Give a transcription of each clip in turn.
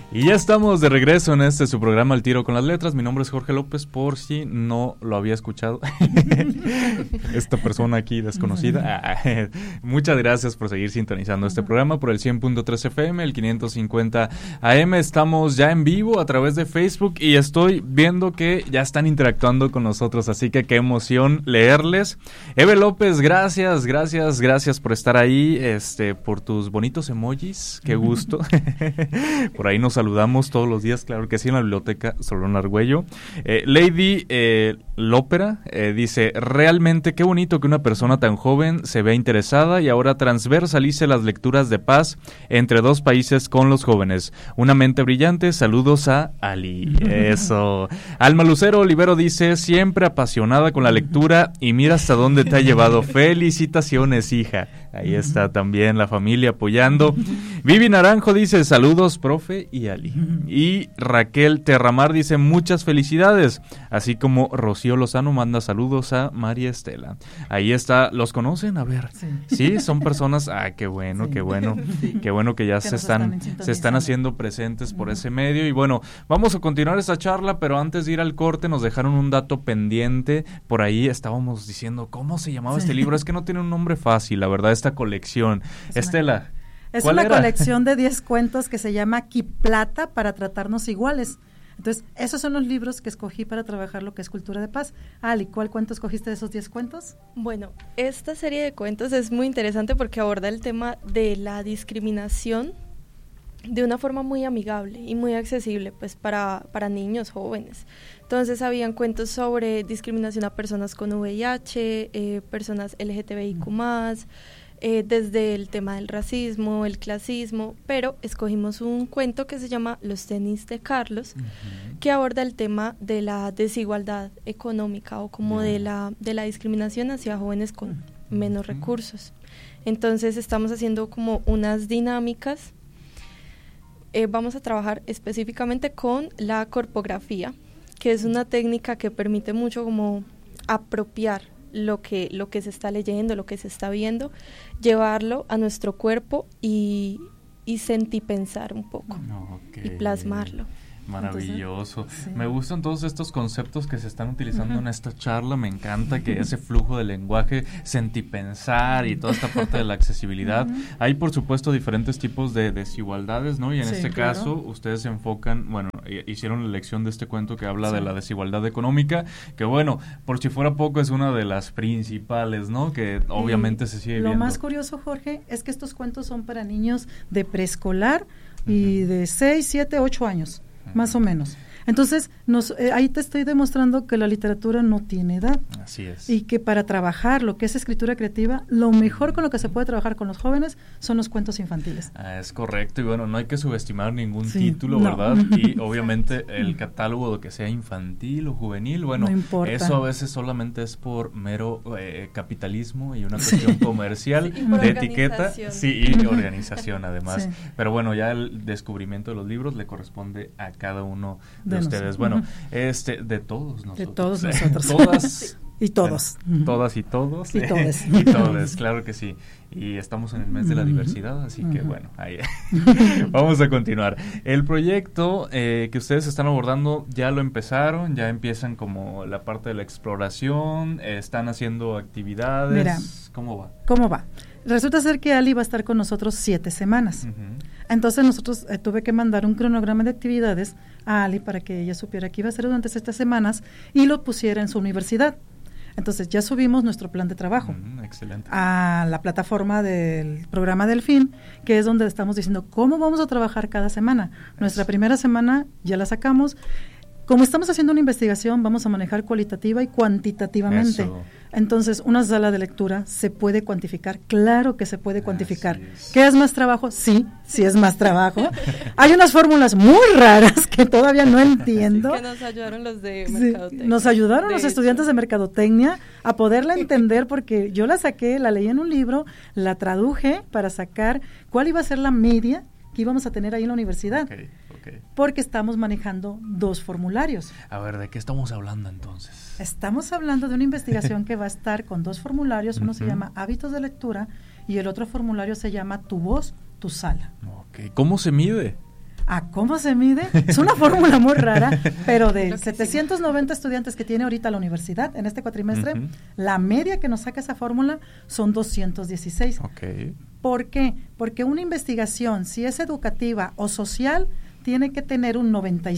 Y ya estamos de regreso en su programa Al Tiro con las Letras. Mi nombre es Jorge López, por si no lo había escuchado. Esta persona aquí desconocida. Muchas gracias por seguir sintonizando este programa por el 100.3 FM, el 550 AM. Estamos ya en vivo a través de Facebook y estoy viendo que ya están interactuando con nosotros, así que qué emoción leerles. Eve López, gracias por estar ahí, por tus bonitos emojis, qué gusto. Por ahí nos saludamos todos los días, claro que sí, en la biblioteca Solón Argüello. Lady Lópera dice, realmente qué bonito que una persona tan joven se vea interesada y ahora transversalice las lecturas de paz entre dos países con los jóvenes. Una mente brillante, saludos a Ali. Eso. Alma Lucero Olivero dice, siempre apasionada con la lectura y mira hasta dónde te ha llevado. Felicitaciones, hija. Ahí está también la familia apoyando. Vivi Naranjo dice, saludos, profe y Ali. Y Raquel Terramar dice, muchas felicidades. Así como Rocío Lozano manda saludos a María Estela. Ahí está, ¿los conocen? A ver. Sí, son personas, qué bueno, sí. Qué bueno. Qué bueno que ya se están haciendo presentes por ese medio. Y bueno, vamos a continuar esta charla, pero antes de ir al corte nos dejaron un dato pendiente. Por ahí estábamos diciendo, ¿cómo se llamaba este libro? Es que no tiene un nombre fácil, la verdad, esta colección. Estela. Es una colección de 10 cuentos que se llama Quiplata para tratarnos iguales. Entonces, esos son los libros que escogí para trabajar lo que es cultura de paz. Ali, ¿cuál cuento escogiste de esos 10 cuentos? Bueno, esta serie de cuentos es muy interesante porque aborda el tema de la discriminación de una forma muy amigable y muy accesible pues para niños jóvenes. Entonces habían cuentos sobre discriminación a personas con VIH, personas LGTBIQ+, desde el tema del racismo, el clasismo, pero escogimos un cuento que se llama Los tenis de Carlos, que aborda el tema de la desigualdad económica o como de la discriminación hacia jóvenes con menos recursos. Entonces estamos haciendo como unas dinámicas. Vamos a trabajar específicamente con la corpografía, que es una técnica que permite mucho como apropiar lo que se está leyendo, lo que se está viendo, llevarlo a nuestro cuerpo y sentipensar un poco, y plasmarlo. Maravilloso. Entonces, sí. Me gustan todos estos conceptos que se están utilizando en esta charla. Me encanta que ese flujo de lenguaje, sentipensar y toda esta parte de la accesibilidad. Hay, por supuesto, diferentes tipos de desigualdades, ¿no? Y en este caso, ustedes se enfocan, hicieron la elección de este cuento que habla de la desigualdad económica, que bueno, por si fuera poco, es una de las principales, ¿no? Que obviamente se sigue viendo. Lo más curioso, Jorge, es que estos cuentos son para niños de preescolar y de 6, 7, 8 años. Más o menos. Entonces, ahí te estoy demostrando que la literatura no tiene edad. Así es. Y que para trabajar lo que es escritura creativa, lo mejor con lo que se puede trabajar con los jóvenes son los cuentos infantiles. Es correcto, y bueno, no hay que subestimar ningún título, ¿verdad? Y obviamente el catálogo de que sea infantil o juvenil, bueno, no eso a veces solamente es por mero capitalismo y una cuestión comercial de etiqueta. Sí, y organización además. Sí. Pero bueno, ya el descubrimiento de los libros le corresponde a cada uno de ustedes. Bueno, de todos nosotros. De todos nosotros. Todas y todos. Bueno, todas y todos. Y todes. Y todes, claro que sí. Y estamos en el mes de la diversidad, así que bueno, ahí vamos a continuar. El proyecto que ustedes están abordando ya lo empezaron, ya empiezan como la parte de la exploración, están haciendo actividades. Mira, ¿Cómo va? Resulta ser que Ali va a estar con nosotros 7 semanas. Entonces nosotros tuve que mandar un cronograma de actividades a Ali para que ella supiera que iba a hacer durante estas semanas y lo pusiera en su universidad. Entonces ya subimos nuestro plan de trabajo a la plataforma del programa Delfín, que es donde estamos diciendo cómo vamos a trabajar cada semana. Nuestra primera semana ya la sacamos. Como estamos haciendo una investigación, vamos a manejar cualitativa y cuantitativamente. Eso. Entonces, una sala de lectura se puede cuantificar, claro que se puede cuantificar. ¿Qué es más trabajo? Sí es más trabajo. Hay unas fórmulas muy raras que todavía no entiendo. Que nos ayudaron los de Mercadotecnia. Nos ayudaron los estudiantes de Mercadotecnia a poderla entender, porque yo la saqué, la leí en un libro, la traduje para sacar cuál iba a ser la media que íbamos a tener ahí en la universidad. Porque estamos manejando 2 formularios. A ver, ¿de qué estamos hablando entonces? Estamos hablando de una investigación que va a estar con 2 formularios. Uno se llama Hábitos de Lectura y el otro formulario se llama Tu Voz, Tu Sala. ¿Cómo se mide? ¿A cómo se mide? Es una fórmula muy rara, pero de 790 estudiantes que tiene ahorita la universidad en este cuatrimestre, la media que nos saca esa fórmula son 216. Okay. ¿Por qué? Porque una investigación, si es educativa o social, tiene que tener un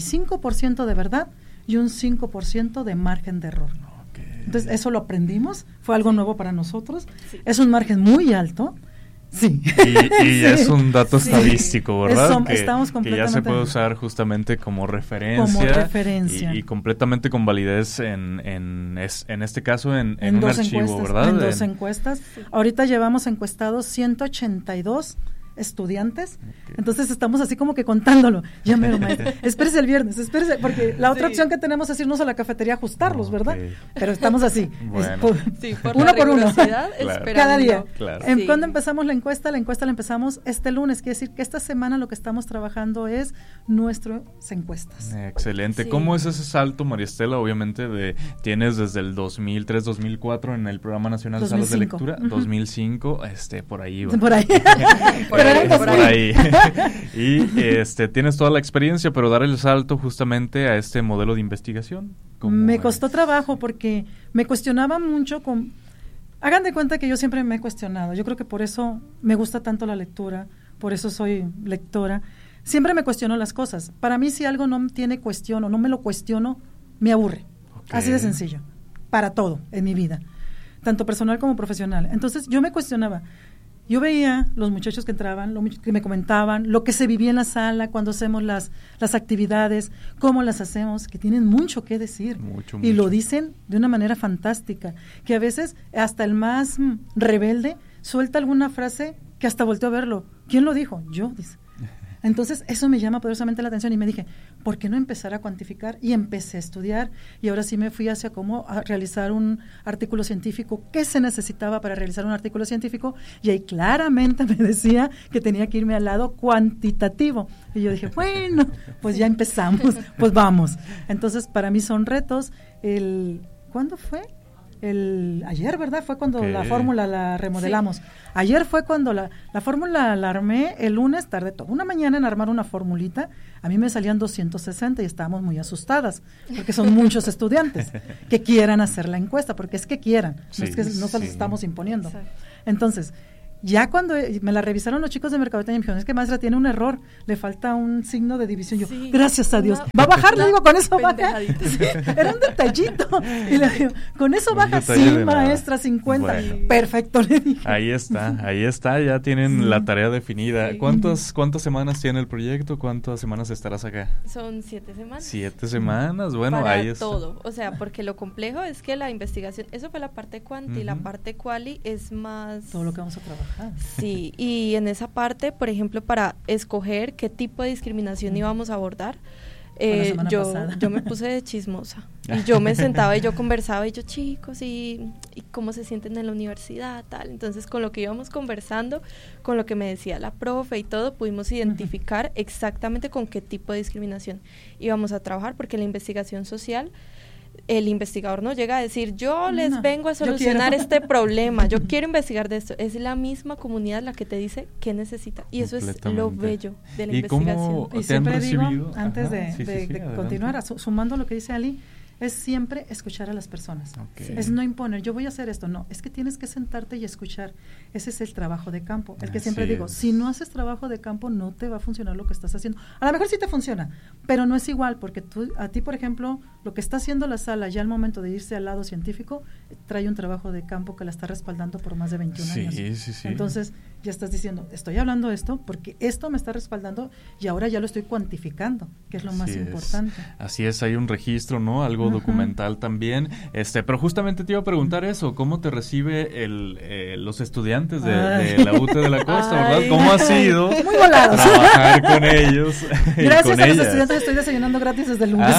95% de verdad y un 5% de margen de error. Okay. Entonces, eso lo aprendimos, fue algo nuevo para nosotros. Sí. Es un margen muy alto. Sí. Y sí. Es un dato estadístico, ¿verdad? Estamos completamente, que ya se puede usar justamente como referencia. Y completamente con validez en este caso en un archivo, ¿verdad? En 2 encuestas. Ahorita llevamos encuestados 182 estudiantes, entonces estamos así como que contándolo. Ya mero, maestra, espérese el viernes, porque la otra opción que tenemos es irnos a la cafetería a ajustarlos, ¿verdad? Pero estamos así, bueno. Por uno por uno, claro. Cada día. Claro. ¿Cuándo empezamos la encuesta? La encuesta la empezamos este lunes, quiere decir que esta semana lo que estamos trabajando es nuestras encuestas. Excelente. Sí. ¿Cómo es ese salto, María Estela? Obviamente tienes desde el 2003, 2004 en el Programa Nacional de Salas de Lectura, 2005, por ahí va. Por ahí. Por ahí. Y tienes toda la experiencia, pero dar el salto justamente a este modelo de investigación. Me costó trabajo porque me cuestionaba mucho. Hagan de cuenta que yo siempre me he cuestionado. Yo creo que por eso me gusta tanto la lectura, por eso soy lectora. Siempre me cuestiono las cosas. Para mí, si algo no tiene cuestión o no me lo cuestiono, me aburre. Okay. Así de sencillo. Para todo en mi vida, tanto personal como profesional. Entonces, yo me cuestionaba. Yo veía los muchachos que entraban, que me comentaban, lo que se vivía en la sala cuando hacemos las actividades, cómo las hacemos, que tienen mucho que decir. Mucho. Y lo dicen de una manera fantástica, que a veces hasta el más rebelde suelta alguna frase que hasta volteó a verlo. ¿Quién lo dijo? Yo, dice. Entonces, eso me llama poderosamente la atención y me dije, ¿por qué no empezar a cuantificar? Y empecé a estudiar y ahora sí me fui hacia cómo realizar un artículo científico, qué se necesitaba para realizar un artículo científico, y ahí claramente me decía que tenía que irme al lado cuantitativo. Y yo dije, bueno, pues ya empezamos, pues vamos. Entonces, para mí son retos. ¿Cuándo fue? Ayer, ¿verdad? Fue cuando la fórmula la remodelamos. Sí. Ayer fue cuando la fórmula la armé, el lunes tardé toda una mañana en armar una formulita. A mí me salían 260 y estábamos muy asustadas, porque son muchos estudiantes que quieran hacer la encuesta, porque es que quieran, no es que no se los estamos imponiendo. Exacto. Entonces, ya cuando me la revisaron los chicos de Mercadotecnia, me dijeron, es que maestra tiene un error, le falta un signo de división. Yo, gracias a Dios. ¿Va a bajar? Le digo, con eso baja. Sí, era un detallito. Y le digo, con eso baja. Sí, maestra, 50. Bueno, perfecto, le dije. Ahí está, ya tienen la tarea definida. Sí. ¿Cuántas semanas tiene el proyecto? ¿Cuántas semanas estarás acá? Son 7 semanas. 7 semanas, bueno, para ahí está. Todo, o sea, porque lo complejo es que la investigación, eso fue la parte cuanti, y la parte quali es más... Todo lo que vamos a trabajar. Sí, y en esa parte, por ejemplo, para escoger qué tipo de discriminación íbamos a abordar, yo me puse de chismosa y yo me sentaba y yo conversaba y yo, chicos, y cómo se sienten en la universidad, tal. Entonces, con lo que íbamos conversando, con lo que me decía la profe y todo, pudimos identificar exactamente con qué tipo de discriminación íbamos a trabajar, porque la investigación social, el investigador no llega a decir, yo les vengo a solucionar este problema, yo quiero investigar de esto. Es la misma comunidad la que te dice qué necesita, y eso es lo bello de la investigación. Y siempre digo, antes de continuar, sumando lo que dice Ali, es siempre escuchar a las personas. Okay. Es no imponer, yo voy a hacer esto, no, es que tienes que sentarte y escuchar. Ese es el trabajo de campo, el que siempre digo, si no haces trabajo de campo no te va a funcionar lo que estás haciendo. A lo mejor sí te funciona, pero no es igual, porque a ti, por ejemplo, lo que está haciendo la sala ya al momento de irse al lado científico, trae un trabajo de campo que la está respaldando por más de 21 años. Sí. Entonces, ya estás diciendo, estoy hablando de esto porque esto me está respaldando y ahora ya lo estoy cuantificando, que es lo más importante. Así es, hay un registro, ¿no? Algo documental también. Pero justamente te iba a preguntar eso, ¿cómo te recibe los estudiantes de la UT de la Costa, verdad? ¿Cómo ha sido muy volados trabajar con ellos? Gracias a los estudiantes estoy desayunando gratis desde el lunes.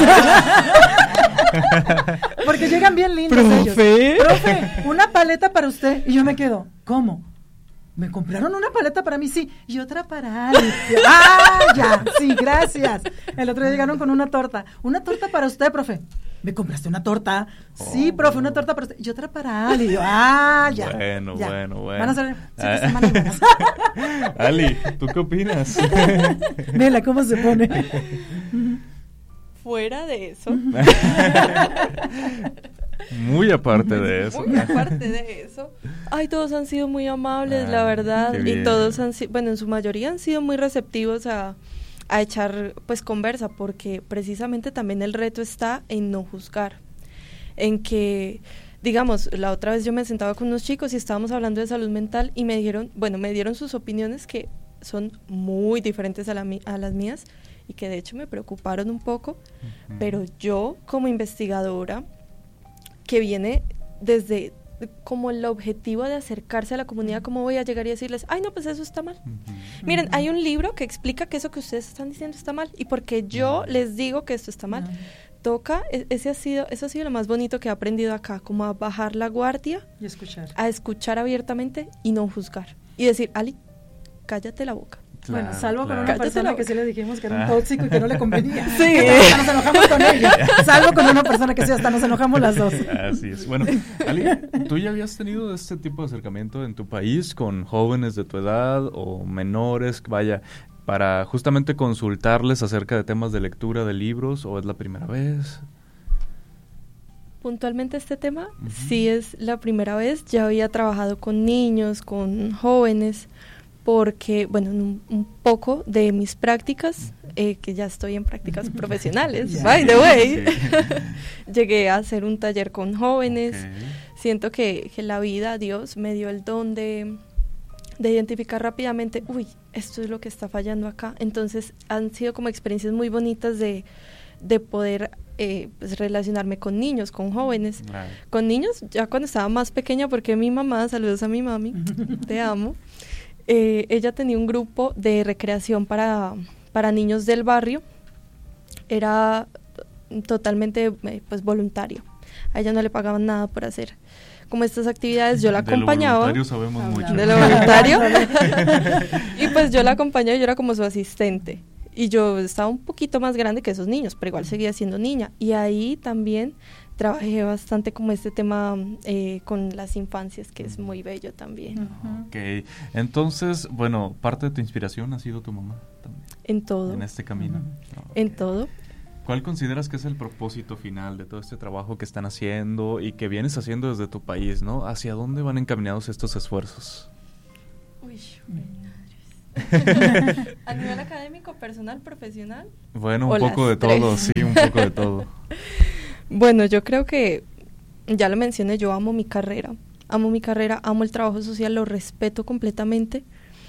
Porque llegan bien lindos ellos. Profe, una paleta para usted. Y yo me quedo, ¿cómo? ¿Me compraron una paleta para mí? Sí. Y otra para Ali. Ya. Sí, gracias. El otro día llegaron con una torta. Una torta para usted, profe. ¿me compraste una torta? Sí, profe, una torta para usted. Y otra para Ali. Y yo, ya. Bueno. Van a ser 7 semanas buenas. Ali, ¿tú qué opinas? Vela, ¿cómo se pone? Fuera de eso. Muy aparte de eso. Muy aparte de eso. Ay, todos han sido muy amables, la verdad. Y todos han sido, bueno, en su mayoría han sido muy receptivos a echar pues conversa, porque precisamente también el reto está en no juzgar. En que, digamos, la otra vez yo me sentaba con unos chicos y estábamos hablando de salud mental y me dieron sus opiniones que son muy diferentes a las mías y que de hecho me preocuparon un poco, pero yo como investigadora que viene desde como el objetivo de acercarse a la comunidad, ¿cómo voy a llegar y decirles, ay no, pues eso está mal? Miren, hay un libro que explica que eso que ustedes están diciendo está mal, y porque yo les digo que esto está mal. Toca, eso ha sido lo más bonito que he aprendido acá, como a bajar la guardia y escuchar. A escuchar abiertamente y no juzgar, y decir, Ali, cállate la boca. Claro, bueno, salvo con una persona que sí le dijimos que era un tóxico y que no le convenía. Sí. Hasta nos enojamos con ella. Salvo con una persona que sí, hasta nos enojamos las dos. Así es. Bueno, Ali, ¿tú ya habías tenido este tipo de acercamiento en tu país con jóvenes de tu edad o menores, vaya, para justamente consultarles acerca de temas de lectura de libros, o es la primera vez? Puntualmente este tema, sí es la primera vez. Ya había trabajado con niños, con jóvenes, porque, bueno, un poco de mis prácticas, que ya estoy en prácticas profesionales, by the way, llegué a hacer un taller con jóvenes. Siento que la vida, Dios, me dio el don de identificar rápidamente, esto es lo que está fallando acá. Entonces han sido como experiencias muy bonitas de poder pues relacionarme con niños, con jóvenes. Con niños, ya cuando estaba más pequeña, porque mi mamá, saludos a mi mami, te amo. Ella tenía un grupo de recreación para niños del barrio. Era totalmente pues voluntario. A ella no le pagaban nada por hacer como estas actividades. Yo la acompañaba. De lo voluntario sabemos mucho. De lo voluntario. Y pues yo la acompañaba, yo era como su asistente. Y yo estaba un poquito más grande que esos niños, pero igual seguía siendo niña. Y ahí también trabajé bastante como este tema con las infancias, que es muy bello también. Ok, entonces, bueno, parte de tu inspiración ha sido tu mamá también. En todo. En este camino. En todo. ¿Cuál consideras que es el propósito final de todo este trabajo que están haciendo y que vienes haciendo desde tu país, ¿no? ¿Hacia dónde van encaminados estos esfuerzos? ¿A nivel académico, personal, profesional? Bueno, un poco de todo, sí, un poco de todo. Bueno, yo creo que, ya lo mencioné, yo amo mi carrera, amo el trabajo social, lo respeto completamente,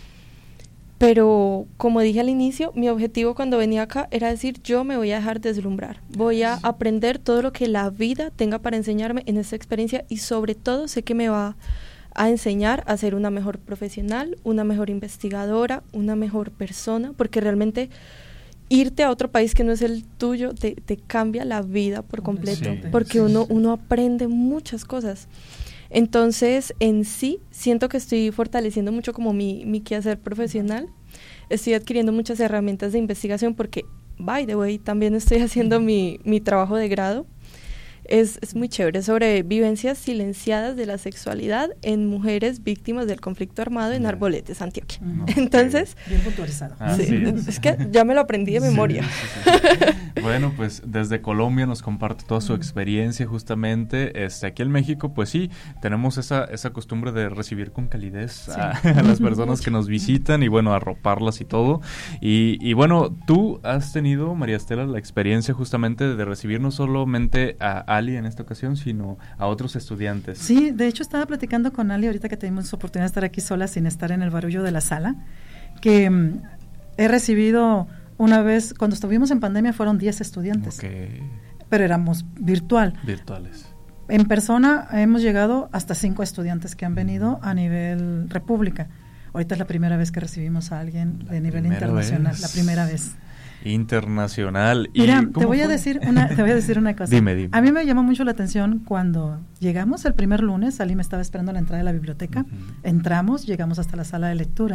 pero como dije al inicio, mi objetivo cuando venía acá era decir, yo me voy a dejar deslumbrar, voy a aprender todo lo que la vida tenga para enseñarme en esta experiencia, y sobre todo sé que me va a enseñar a ser una mejor profesional, una mejor investigadora, una mejor persona, porque realmente irte a otro país que no es el tuyo te cambia la vida por completo, porque uno aprende muchas cosas. Entonces, en sí, siento que estoy fortaleciendo mucho como mi quehacer profesional, estoy adquiriendo muchas herramientas de investigación, porque, by the way, también estoy haciendo mi trabajo de grado. Es muy chévere, sobre vivencias silenciadas de la sexualidad en mujeres víctimas del conflicto armado en Arboletes, Antioquia. Entonces, bien puntualizado. Es que ya me lo aprendí de memoria. Sí. Bueno, pues desde Colombia nos comparte toda su experiencia justamente. Aquí en México, pues sí, tenemos esa costumbre de recibir con calidez a las personas que nos visitan y bueno, arroparlas y todo. Y bueno, tú has tenido, María Estela, la experiencia justamente de recibir no solamente a Ali en esta ocasión, sino a otros estudiantes. Sí, de hecho estaba platicando con Ali ahorita que tuvimos oportunidad de estar aquí sola sin estar en el barullo de la sala, que he recibido una vez, cuando estuvimos en pandemia fueron 10 estudiantes, pero éramos virtuales. En persona hemos llegado hasta 5 estudiantes que han venido a nivel república. Ahorita es la primera vez que recibimos a alguien de nivel internacional, la primera vez. Internacional. Mira, te voy a decir una cosa. Dime. A mí me llamó mucho la atención cuando llegamos el primer lunes, Ali me estaba esperando a la entrada de la biblioteca, entramos, llegamos hasta la sala de lectura,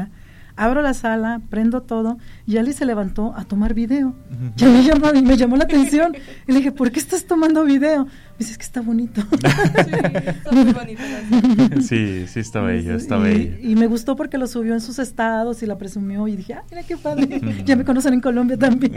Abro la sala, prendo todo, y Ali se levantó a tomar video. Ya me llamó la atención. Y le dije, ¿por qué estás tomando video? Me dice, es que está bonito. Sí, está muy bonito. Sí, está bello, está bello. Y me gustó porque lo subió en sus estados y la presumió, y dije, mira qué padre, ya me conocen en Colombia también.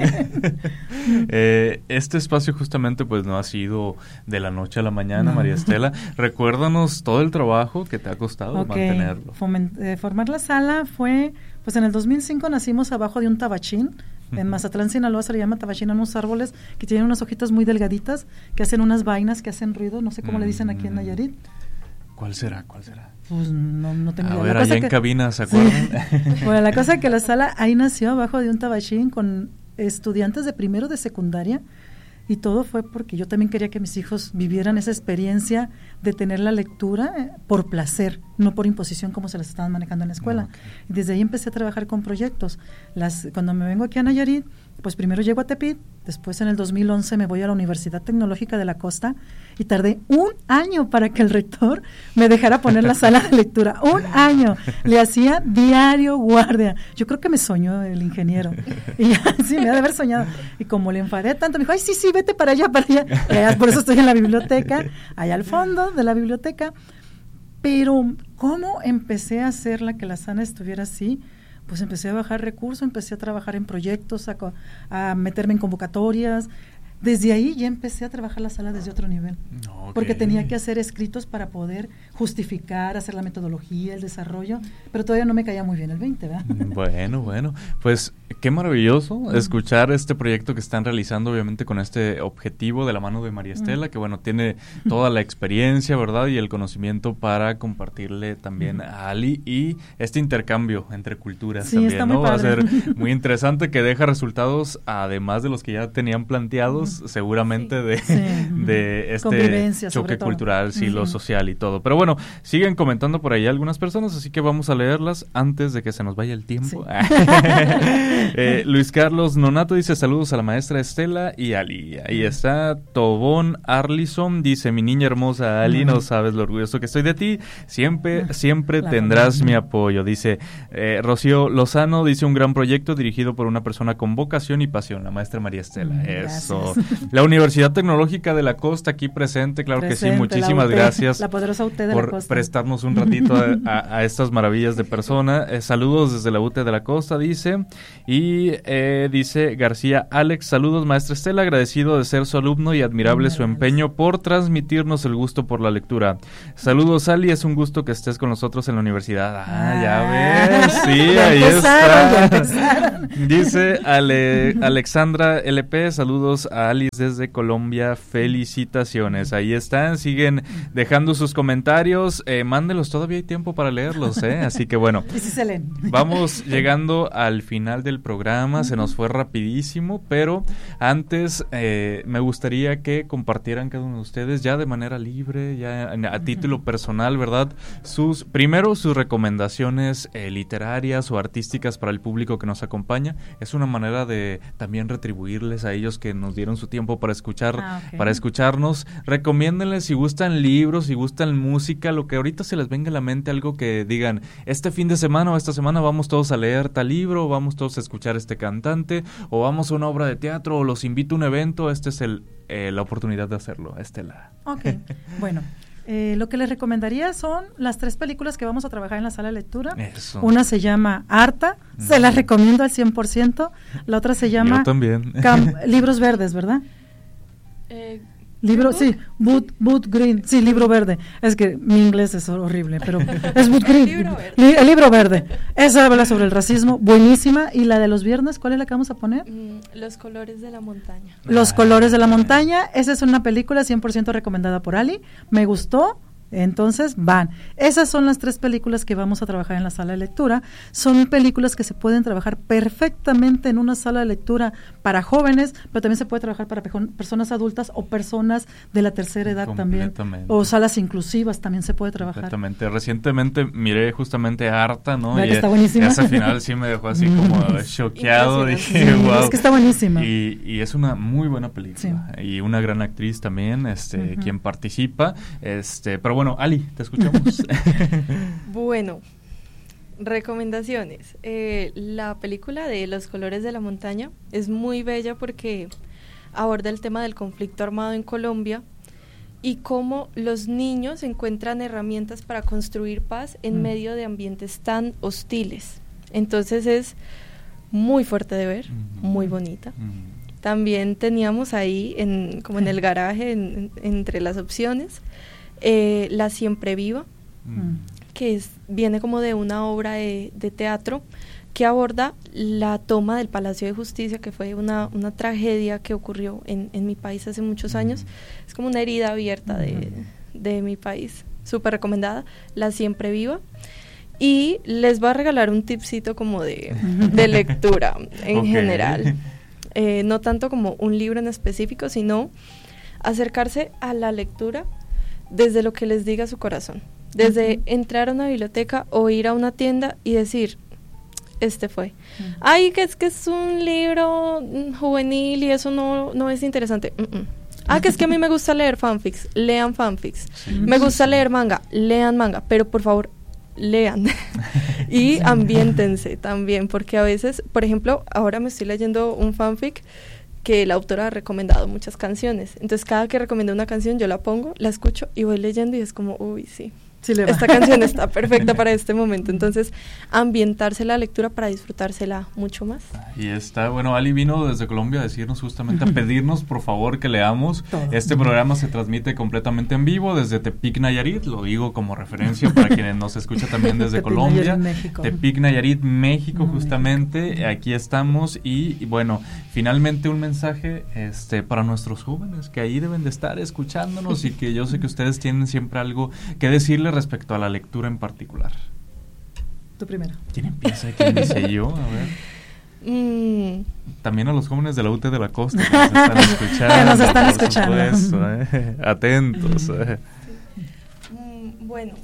Este espacio justamente pues no ha sido de la noche a la mañana, María Estela. Recuérdanos todo el trabajo que te ha costado mantenerlo. Formar la sala fue, pues en el 2005 nacimos abajo de un tabachín. En Mazatlán, Sinaloa, se le llama tabachín a unos árboles que tienen unas hojitas muy delgaditas, que hacen unas vainas, que hacen ruido, no sé cómo le dicen aquí en Nayarit. ¿Cuál será? Pues no tengo idea. A ver, allá en cabina, ¿se acuerdan? Sí. Bueno, la cosa es que la sala ahí nació abajo de un tabachín con estudiantes de primero de secundaria, y todo fue porque yo también quería que mis hijos vivieran esa experiencia de tener la lectura por placer, no por imposición como se las estaban manejando en la escuela. Y desde ahí empecé a trabajar con proyectos. Cuando me vengo aquí a Nayarit, pues primero llego a Tepit, después en el 2011 me voy a la Universidad Tecnológica de la Costa, y tardé 1 año para que el rector me dejara poner la sala de lectura. 1 año. Le hacía diario guardia. Yo creo que me soñó el ingeniero. Y sí, me ha de haber soñado. Y como le enfadé tanto, me dijo, ay, sí, vete para allá. Por eso estoy en la biblioteca, allá al fondo de la biblioteca. Pero, ¿cómo empecé a hacerla que la sala estuviera así? Pues empecé a bajar recursos, empecé a trabajar en proyectos, a meterme en convocatorias. Desde ahí ya empecé a trabajar la sala desde otro nivel, porque tenía que hacer escritos para poder justificar, hacer la metodología, el desarrollo, pero todavía no me caía muy bien el 20, ¿verdad? Bueno, pues qué maravilloso escuchar este proyecto que están realizando, obviamente con este objetivo de la mano de María Estela, que bueno, tiene toda la experiencia, ¿verdad? Y el conocimiento para compartirle también a Ali, y este intercambio entre culturas también, ¿no? Va a ser muy interesante, que deja resultados, además de los que ya tenían planteados, seguramente de este choque cultural, lo social y todo. Pero bueno, siguen comentando por ahí algunas personas, así que vamos a leerlas antes de que se nos vaya el tiempo. Luis Carlos Nonato dice, saludos a la maestra Estela y Ali. Ahí está. Tobón Arlison dice, mi niña hermosa Ali, no sabes lo orgulloso que estoy de ti, siempre tendrás mi apoyo. Dice Rocío Lozano, dice, un gran proyecto dirigido por una persona con vocación y pasión, la maestra María Estela. Eso. La Universidad Tecnológica de la Costa aquí presente, claro que sí, muchísimas gracias la poderosa UT de por la Costa, prestarnos un ratito a estas maravillas de persona. Saludos desde la UT de la Costa, dice, y dice García Alex, saludos maestra Estela, agradecido de ser su alumno y admirable su empeño por transmitirnos el gusto por la lectura. Saludos Ali, es un gusto que estés con nosotros en la universidad. Ya ves, sí, ahí está. Dice Alexandra LP, saludos a Alice desde Colombia, felicitaciones. Ahí están, siguen dejando sus comentarios, mándenlos, todavía hay tiempo para leerlos, así que bueno, y si se leen. Vamos llegando al final del programa, se nos fue rapidísimo, pero antes me gustaría que compartieran cada uno de ustedes ya de manera libre, ya a título personal, ¿verdad? Sus recomendaciones literarias o artísticas para el público que nos acompaña. Es una manera de también retribuirles a ellos que nos dieron su tiempo para escucharnos. Recomiéndenles si gustan libros, si gustan música, lo que ahorita se les venga a la mente, algo que digan, este fin de semana o esta semana vamos todos a leer tal libro, o vamos todos a escuchar este cantante, o vamos a una obra de teatro, o los invito a un evento. Esta es la oportunidad de hacerlo, Estela. Ok, bueno. Lo que les recomendaría son las 3 películas que vamos a trabajar en la sala de lectura. Eso. Una se llama Arta, se las recomiendo al 100%. La otra se llama... Yo también. Libros Verdes, ¿verdad? Libro, sí, Boot Green, sí, libro verde. Es que mi inglés es horrible, pero es Boot Green. El libro verde. Esa habla sobre el racismo, buenísima. Y la de los viernes, ¿cuál es la que vamos a poner? Los colores de la montaña. Los colores de la montaña. Esa es una película 100% recomendada por Ali. Me gustó. Entonces van. Esas son las 3 películas que vamos a trabajar en la sala de lectura. Son películas que se pueden trabajar perfectamente en una sala de lectura para jóvenes, pero también se puede trabajar para personas adultas o personas de la tercera edad también. O salas inclusivas también se puede trabajar. Completamente. Recientemente miré justamente Arta, ¿no? Y está buenísima. Ese final sí me dejó así como choqueado. Dije, wow. Es que está buenísima. Y es una muy buena película. Sí. Y una gran actriz también, quien participa. Pero bueno, Ali, te escuchamos. Bueno, recomendaciones. La película de Los colores de la montaña es muy bella porque aborda el tema del conflicto armado en Colombia y cómo los niños encuentran herramientas para construir paz en medio de ambientes tan hostiles. Entonces es muy fuerte de ver, muy bonita. También teníamos ahí, como en el garaje, entre las opciones, La Siempre Viva, que viene como de una obra de teatro que aborda la toma del Palacio de Justicia, que fue una tragedia que ocurrió en mi país hace muchos años. Es como una herida abierta de mi país. Súper recomendada, La Siempre Viva. Y les voy a regalar un tipcito como de lectura en general. No tanto como un libro en específico, sino acercarse a la lectura desde lo que les diga su corazón. Desde entrar a una biblioteca o ir a una tienda y decir, este fue. Ay, que es un libro juvenil y eso no es interesante. Que es que a mí me gusta leer fanfics, lean fanfics. Me gusta leer manga, lean manga, pero por favor, lean. Y ambiéntense también, porque a veces, por ejemplo, ahora me estoy leyendo un fanfic que la autora ha recomendado muchas canciones. Entonces, cada que recomienda una canción, yo la pongo, la escucho y voy leyendo y es como, uy, sí. Esta canción está perfecta para este momento. Entonces, ambientarse la lectura para disfrutársela mucho más. Y está, bueno, Ali vino desde Colombia a decirnos justamente, a pedirnos por favor que leamos. Todo. Este programa se transmite completamente en vivo desde Tepic, Nayarit, lo digo como referencia para quienes nos escuchan también desde Colombia. Tepic, Nayarit, México, justamente, aquí estamos. Y bueno, finalmente un mensaje para nuestros jóvenes que ahí deben de estar escuchándonos y que yo sé que ustedes tienen siempre algo que decirle respecto a la lectura en particular. Tú primero. ¿Quién empieza? ¿Quién dice yo? A ver. También a los jóvenes de la UT de la Costa que nos están escuchando. Que nos están escuchando. Supuesto, atentos. Bueno,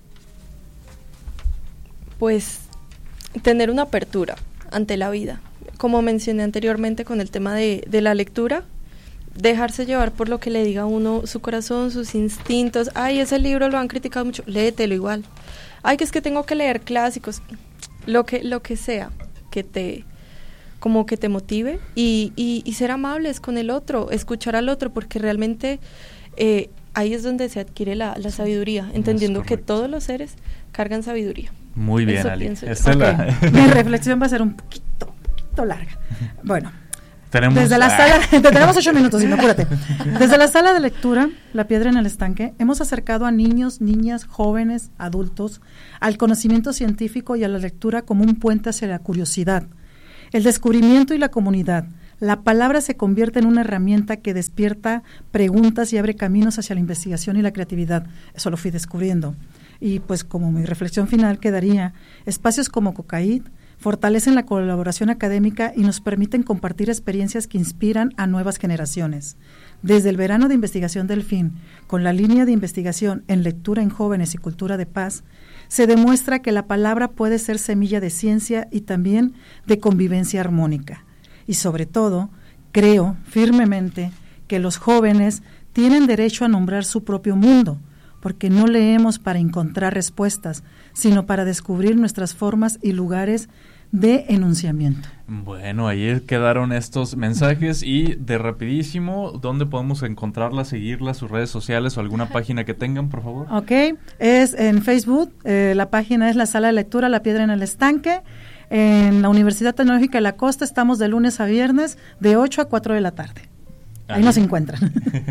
pues tener una apertura ante la vida. Como mencioné anteriormente con el tema de la lectura, dejarse llevar por lo que le diga a uno su corazón, sus instintos. Ay, ese libro lo han criticado mucho, léetelo igual. Ay, que es que tengo que leer clásicos. Lo que sea que te motive y ser amables con el otro, escuchar al otro, porque realmente ahí es donde se adquiere la sabiduría, entendiendo que todos los seres cargan sabiduría. Muy bien, Ali. Mi reflexión va a ser un poquito larga. Bueno, desde la sala, tenemos 8 minutos, apúrate. Desde la sala de lectura, La Piedra en el Estanque, hemos acercado a niños, niñas, jóvenes, adultos, al conocimiento científico y a la lectura como un puente hacia la curiosidad, el descubrimiento y la comunidad. La palabra se convierte en una herramienta que despierta preguntas y abre caminos hacia la investigación y la creatividad. Eso lo fui descubriendo. Y pues como mi reflexión final quedaría, espacios como Cocaid fortalecen la colaboración académica y nos permiten compartir experiencias que inspiran a nuevas generaciones. Desde el verano de investigación Delfín, con la línea de investigación en lectura en jóvenes y cultura de paz, se demuestra que la palabra puede ser semilla de ciencia y también de convivencia armónica. Y sobre todo, creo firmemente que los jóvenes tienen derecho a nombrar su propio mundo, porque no leemos para encontrar respuestas, sino para descubrir nuestras formas y lugares de enunciamiento. Bueno, ahí quedaron estos mensajes y de rapidísimo, ¿dónde podemos encontrarla, seguirla, sus redes sociales o alguna página que tengan, por favor? Ok, es en Facebook, la página es la Sala de Lectura La Piedra en el Estanque. En la Universidad Tecnológica de la Costa estamos de lunes a viernes de 8 a 4 de la tarde. Ahí nos encuentran.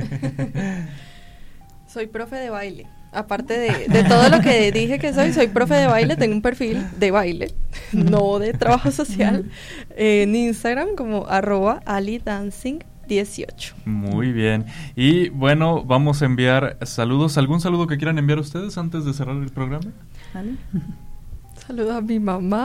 Soy profe de baile. Aparte de todo lo que dije que soy profe de baile, tengo un perfil de baile, no de trabajo social, en Instagram como @alidancing18. Muy bien. Y bueno, vamos a enviar saludos. ¿Algún saludo que quieran enviar ustedes antes de cerrar el programa? ¿Vale? Saludo a mi mamá,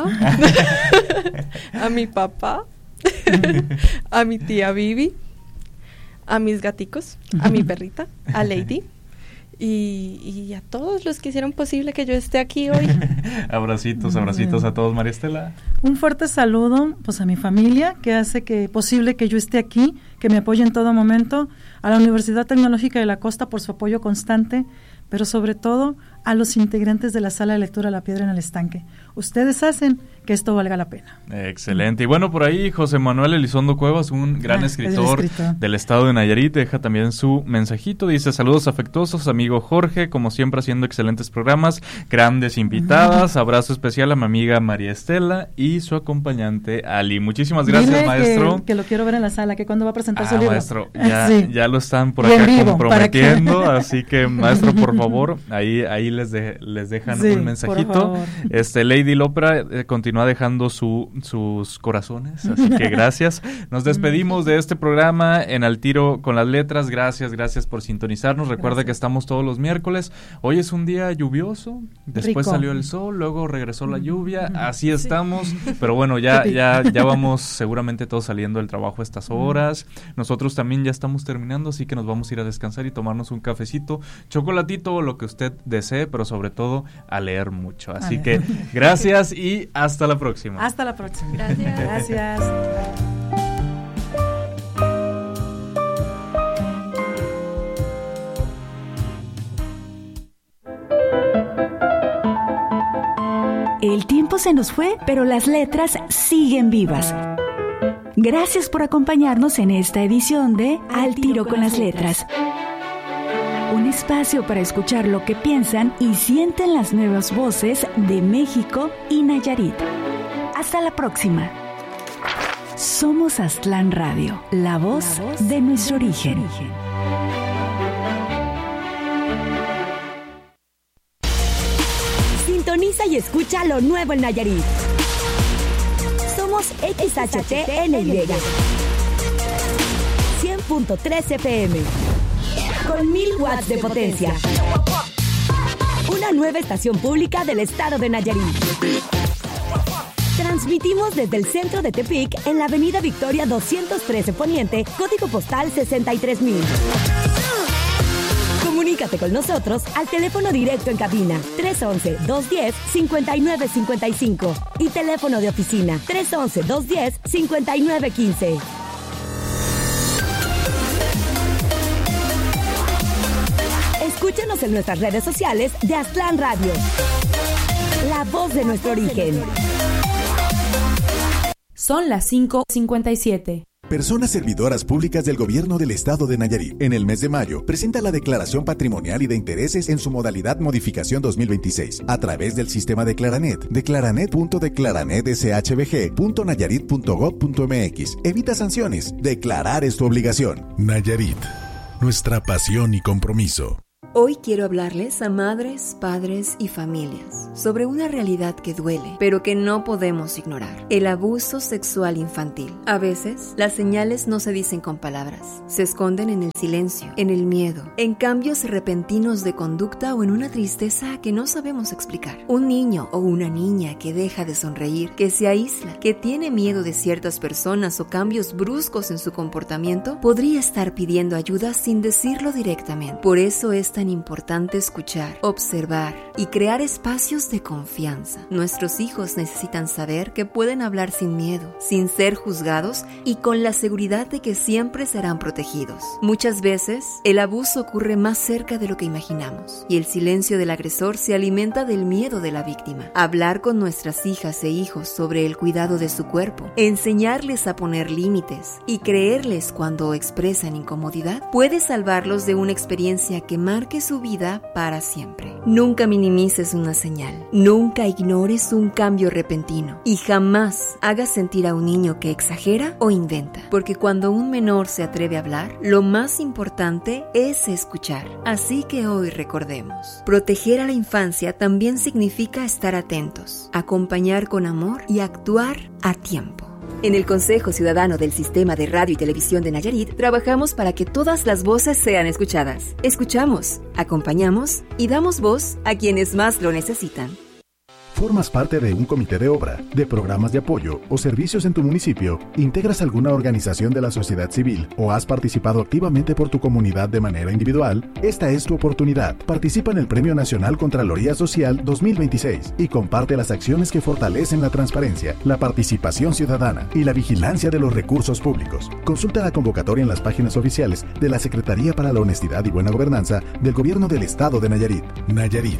a mi papá, a mi tía Vivi, a mis gaticos, a mi perrita, a Lady. Y a todos los que hicieron posible que yo esté aquí hoy. Abracitos a todos, María Estela. Un fuerte saludo pues a mi familia que hace que posible que yo esté aquí, que me apoye en todo momento, a la Universidad Tecnológica de la Costa por su apoyo constante, pero sobre todo a los integrantes de la sala de lectura La Piedra en el Estanque. Ustedes hacen que esto valga la pena. Excelente. Y bueno, por ahí José Manuel Elizondo Cuevas, un gran escritor del estado de Nayarit, deja también su mensajito. Dice: saludos afectuosos, amigo Jorge, como siempre haciendo excelentes programas, grandes invitadas. Abrazo especial a mi amiga María Estela y su acompañante Ali. Muchísimas gracias, dile maestro. Que lo quiero ver en la sala, que cuando va a presentar su libro. Maestro, ya lo están por acá comprometiendo, así que maestro, por favor, ahí les dejan un mensajito. Lady Lopra continúa dejando sus corazones, así que gracias. Nos despedimos de este programa en Al Tiro con las Letras. Gracias por sintonizarnos. Recuerda que estamos todos los miércoles. Hoy es un día lluvioso, después salió el sol, luego regresó la lluvia, así estamos, pero bueno, ya vamos seguramente todos saliendo del trabajo a estas horas. Nosotros también ya estamos terminando, así que nos vamos a ir a descansar y tomarnos un cafecito, chocolatito o lo que usted desee, pero sobre todo a leer mucho. Así que gracias y hasta la próxima. Hasta la próxima. Gracias. El tiempo se nos fue, pero las letras siguen vivas. Gracias por acompañarnos en esta edición de Al Tiro con las Letras. Un espacio para escuchar lo que piensan y sienten las nuevas voces de México y Nayarit. Hasta la próxima. Somos Aztlán Radio, la voz de nuestro origen. Sintoniza y escucha lo nuevo en Nayarit. Somos XHTNY 100.3 FM con 1000 watts de potencia. Una nueva estación pública del estado de Nayarit. Transmitimos desde el centro de Tepic en la avenida Victoria 213 Poniente, código postal 63000. Comunícate con nosotros al teléfono directo en cabina 311-210-5955 y teléfono de oficina 311-210-5915. Escúchanos en nuestras redes sociales de Aztlán Radio, la voz de nuestro origen. Son las 5:57. Personas servidoras públicas del Gobierno del Estado de Nayarit, en el mes de mayo, presenta la declaración patrimonial y de intereses en su modalidad modificación 2026, a través del sistema de Declaranet, declaranet.declaranetshbg.nayarit.gov.mx. Evita sanciones. Declarar es tu obligación. Nayarit, nuestra pasión y compromiso. Hoy quiero hablarles a madres, padres y familias sobre una realidad que duele, pero que no podemos ignorar: el abuso sexual infantil. A veces, las señales no se dicen con palabras, se esconden en el silencio, en el miedo, en cambios repentinos de conducta o en una tristeza que no sabemos explicar. Un niño o una niña que deja de sonreír, que se aísla, que tiene miedo de ciertas personas o cambios bruscos en su comportamiento, podría estar pidiendo ayuda sin decirlo directamente. Por eso es tan importante escuchar, observar y crear espacios de confianza. Nuestros hijos necesitan saber que pueden hablar sin miedo, sin ser juzgados y con la seguridad de que siempre serán protegidos. Muchas veces, el abuso ocurre más cerca de lo que imaginamos y el silencio del agresor se alimenta del miedo de la víctima. Hablar con nuestras hijas e hijos sobre el cuidado de su cuerpo, enseñarles a poner límites y creerles cuando expresan incomodidad puede salvarlos de una experiencia que marque su vida para siempre. Nunca minimices una señal, nunca ignores un cambio repentino y jamás hagas sentir a un niño que exagera o inventa, porque cuando un menor se atreve a hablar, lo más importante es escuchar. Así que hoy recordemos: proteger a la infancia también significa estar atentos, acompañar con amor y actuar a tiempo. En el Consejo Ciudadano del Sistema de Radio y Televisión de Nayarit, trabajamos para que todas las voces sean escuchadas. Escuchamos, acompañamos y damos voz a quienes más lo necesitan. ¿Formas parte de un comité de obra, de programas de apoyo o servicios en tu municipio? ¿Integras alguna organización de la sociedad civil o has participado activamente por tu comunidad de manera individual? Esta es tu oportunidad. Participa en el Premio Nacional Contraloría Social 2026 y comparte las acciones que fortalecen la transparencia, la participación ciudadana y la vigilancia de los recursos públicos. Consulta la convocatoria en las páginas oficiales de la Secretaría para la Honestidad y Buena Gobernanza del Gobierno del Estado de Nayarit. Nayarit,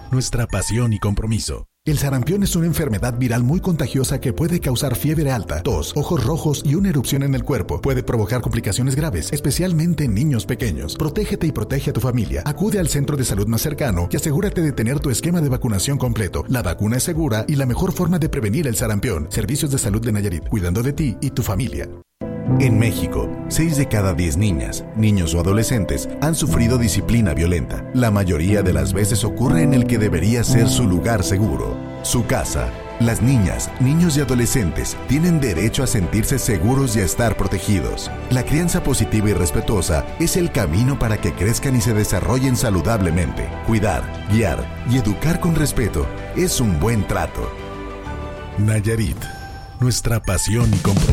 nuestra pasión y compromiso. El sarampión es una enfermedad viral muy contagiosa que puede causar fiebre alta, tos, ojos rojos y una erupción en el cuerpo. Puede provocar complicaciones graves, especialmente en niños pequeños. Protégete y protege a tu familia. Acude al centro de salud más cercano y asegúrate de tener tu esquema de vacunación completo. La vacuna es segura y la mejor forma de prevenir el sarampión. Servicios de Salud de Nayarit, cuidando de ti y tu familia. En México, 6 de cada 10 niñas, niños o adolescentes han sufrido disciplina violenta. La mayoría de las veces ocurre en el que debería ser su lugar seguro, su casa. Las niñas, niños y adolescentes tienen derecho a sentirse seguros y a estar protegidos. La crianza positiva y respetuosa es el camino para que crezcan y se desarrollen saludablemente. Cuidar, guiar y educar con respeto es un buen trato. Nayarit, nuestra pasión y compromiso.